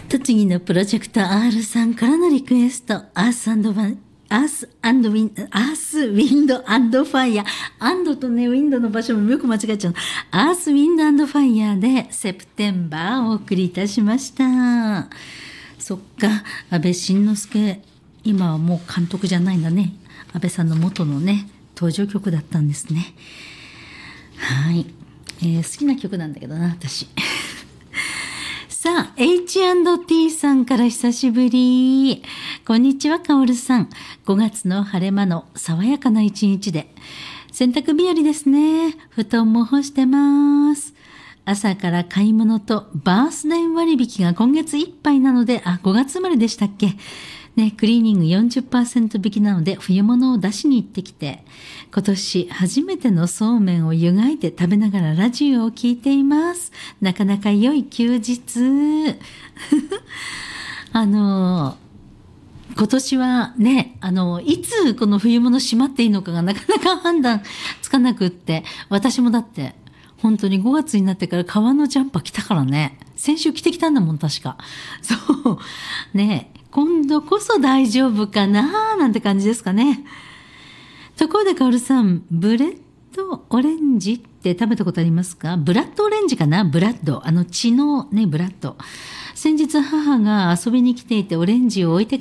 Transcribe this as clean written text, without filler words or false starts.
栃木のプロジェクト R さんからのリクエスト、アースウィンドファイヤー。アンドとね、ウィンドの場所もよく間違えちゃう。アースウィンドファイヤーでセプテンバーをお送りいたしました。そっか、安倍晋之助、今はもう監督じゃないんだね。安倍さんの元のね、登場曲だったんですね。はい。好きな曲なんだけどな、私。さあ、H&T さんから久しぶり。こんにちは、かおるさん。5月の晴れ間の爽やかな一日で。洗濯日和ですね。布団も干してます。朝から買い物とバースデー割引が今月いっぱいなので、5月生まれでしたっけね、クリーニング 40% 引きなので冬物を出しに行ってきて、今年初めてのそうめんを湯がいて食べながらラジオを聞いています。なかなか良い休日。今年はね、いつこの冬物しまっていいのかがなかなか判断つかなくって、私もだって、本当に5月になってから革のジャンパー着たからね。先週着てきたんだもん、確か。そう。ねえ。今度こそ大丈夫かななんて感じですかね。ところでかおるさん、ブレッドオレンジって食べたことありますか？ブラッドオレンジかな？ブラッド。血のね、ブラッド。先日母が遊びに来ていてオレンジを置いて